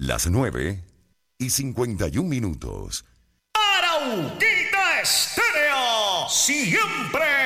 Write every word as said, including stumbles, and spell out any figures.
Las nueve y cincuenta y un minutos. Arauquita Estéreo, siempre